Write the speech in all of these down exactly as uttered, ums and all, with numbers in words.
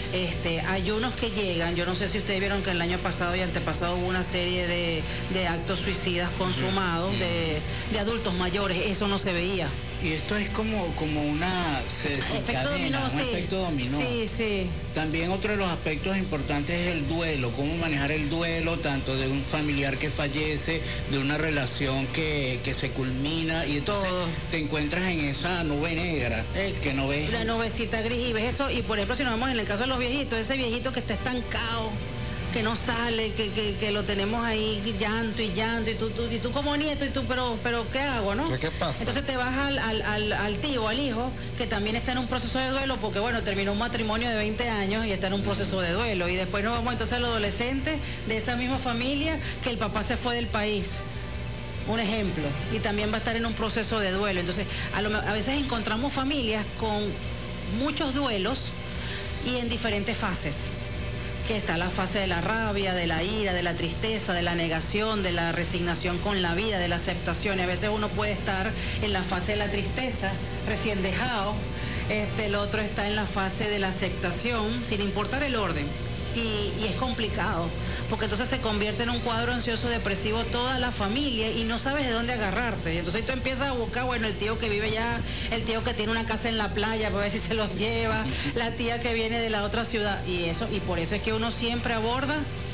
Este, hay unos que llegan, yo no sé si ustedes vieron que el año pasado y antepasado hubo una serie de, de actos suicidas consumados de, de adultos mayores, eso no se veía. Y esto es como, como una se efecto dominó, un sí. efecto dominó. Sí, sí. También otro de los aspectos importantes es el duelo, cómo manejar el duelo tanto de un familiar que fallece, de una relación que, que se culmina y entonces Todo. te encuentras en esa nube negra Eh, que no ves. La nubecita gris y ves eso, y por ejemplo si nos vemos en el caso de los viejitos, ese viejito que está estancado, que no sale, que, que, que lo tenemos ahí llanto y llanto, y tú, tú, y tú como nieto, y tú, pero, pero ¿qué hago, no? ¿Qué pasa? Entonces te vas al, al, al, al tío, al hijo, que también está en un proceso de duelo, porque bueno, terminó un matrimonio de veinte años y está en un proceso de duelo, y después nos vamos entonces a los adolescentes de esa misma familia, que el papá se fue del país. Un ejemplo, y también va a estar en un proceso de duelo. Entonces, a, lo, a veces encontramos familias con muchos duelos y en diferentes fases. Que está la fase de la rabia, de la ira, de la tristeza, de la negación, de la resignación con la vida, de la aceptación. Y a veces uno puede estar en la fase de la tristeza, recién dejado. Este, el otro está en la fase de la aceptación, sin importar el orden. Y, y es complicado, porque entonces se convierte en un cuadro ansioso depresivo toda la familia y no sabes de dónde agarrarte. Y entonces tú empiezas a buscar, bueno, el tío que vive allá, el tío que tiene una casa en la playa para ver si se los lleva, la tía que viene de la otra ciudad, y eso, y por eso es que uno siempre aborda.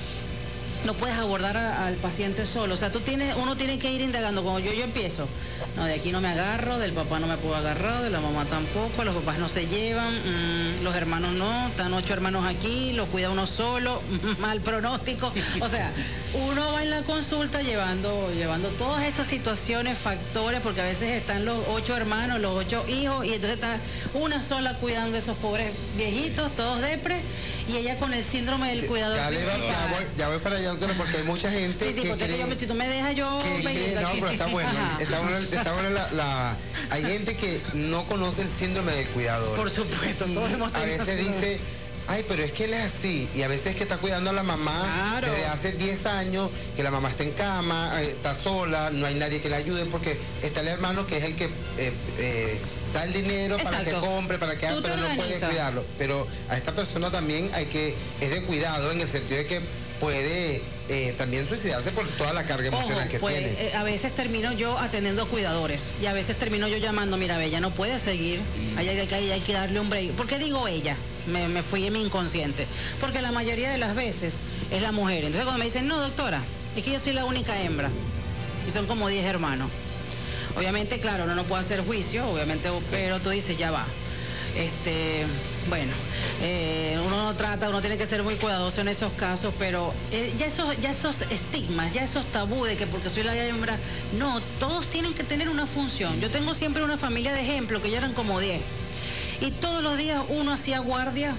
No puedes abordar a, al paciente solo, o sea, tú tienes, uno tiene que ir indagando, como yo, yo empiezo, no, de aquí no me agarro, del papá no me puedo agarrar, de la mamá tampoco, los papás no se llevan, mmm, los hermanos no, están ocho hermanos aquí, los cuida uno solo, mal pronóstico, o sea, uno va en la consulta llevando, llevando todas esas situaciones, factores, porque a veces están los ocho hermanos, los ocho hijos, y entonces está una sola cuidando de esos pobres viejitos, todos depre, y ella con el síndrome del cuidador ya, principal. Le va, ya, voy, ya voy para allá, doctora, porque hay mucha gente sí, sí, que porque cree, yo, si tú me dejas yo que me cree, no, pero está bueno, está bueno, está bueno la, la, hay gente que no conoce el síndrome del cuidador. Por supuesto, todos hemos a tenido veces dice, ay, pero es que él es así, y a veces es que está cuidando a la mamá claro. desde hace diez años, que la mamá está en cama, está sola, no hay nadie que la ayude, porque está el hermano que es el que eh, eh, da el dinero. Exacto. Para que compre, para que haga, pero no puede cuidarlo. Pero a esta persona también hay que, es de cuidado en el sentido de que puede eh, también suicidarse por toda la carga Ojo, emocional que pues, tiene. Eh, a veces termino yo atendiendo cuidadores y a veces termino yo llamando, mira, ella no puede seguir, mm. hay, hay, hay, hay que darle un break. ¿Por qué digo ella? Me, me fui en mi inconsciente. Porque la mayoría de las veces es la mujer. Entonces cuando me dicen, no, doctora, es que yo soy la única hembra y son como diez hermanos. Obviamente, claro, uno no puede hacer juicio, obviamente, sí. Pero tú dices, ya va. Este, bueno, eh, uno no trata, uno tiene que ser muy cuidadoso en esos casos, pero eh, ya, esos, ya esos estigmas, ya esos tabú de que porque soy la hembra, no, todos tienen que tener una función. Yo tengo siempre una familia de ejemplo, que ya eran como diez, y todos los días uno hacía guardia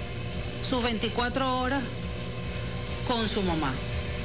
sus veinticuatro horas con su mamá.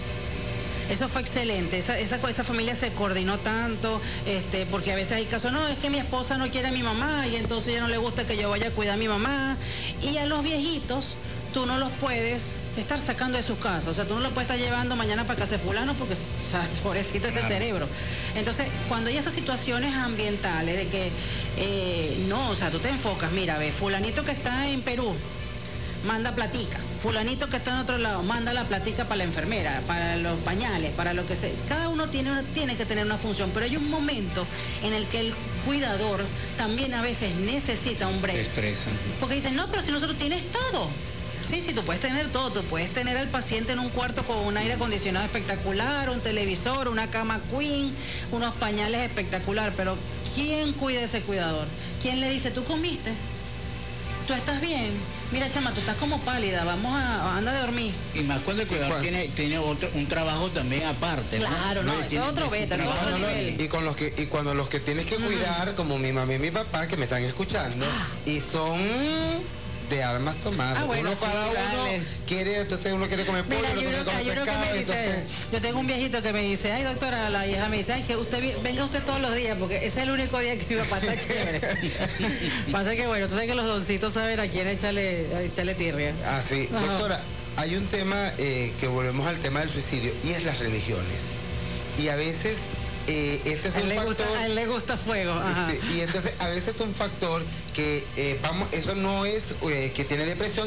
Eso fue excelente, esa, esa, esa familia se coordinó tanto, este, porque a veces hay casos, no, es que mi esposa no quiere a mi mamá y entonces ya no le gusta que yo vaya a cuidar a mi mamá. Y a los viejitos, tú no los puedes estar sacando de sus casas, o sea, tú no los puedes estar llevando mañana para casa de fulano porque, o sea, pobrecito ese cerebro. Entonces, cuando hay esas situaciones ambientales de que, eh, no, o sea, tú te enfocas, mira, ve, fulanito que está en Perú, manda platica. Fulanito que está en otro lado, manda la platica para la enfermera, para los pañales, para lo que sea. Cada uno tiene, una, tiene que tener una función, pero hay un momento en el que el cuidador también a veces necesita un break. Se estresa. Porque dicen, no, pero si nosotros tienes todo. Sí, sí, tú puedes tener todo, tú puedes tener al paciente en un cuarto con un aire acondicionado espectacular, un televisor, una cama queen, unos pañales espectacular, pero ¿quién cuida a ese cuidador? ¿Quién le dice, tú comiste? ¿Tú estás bien? Mira, chama, tú estás como pálida, vamos a, anda a dormir. Y más cuando el cuidador tiene, tiene otro, un trabajo también aparte, ¿no? Claro, no, no eso es otro beta, no, otro no, nivel. Y, con los que, y cuando los que tienes que cuidar, uh-huh. como mi mamá y mi papá, que me están escuchando, ah. y son de armas tomadas. Ah, bueno, uno cada sí, uno dale. quiere, entonces uno quiere comer pollo, Mira, otro quiere comer pescado, me dice, entonces... yo tengo un viejito que me dice, ay doctora, la hija me dice, ay que usted venga usted todos los días, porque ese es el único día que mi papá está chévere. Pasa que bueno, tú sabes que los doncitos saben a quién echarle, a echarle tirria. Ah, sí. Ajá. Doctora, hay un tema eh, que volvemos al tema del suicidio, y es las religiones. Y a veces eh, este es a un él factor... Gusta, a él le gusta fuego. Ajá. Este, y entonces a veces es un factor que, eh, vamos, eso no es eh, que tiene depresión,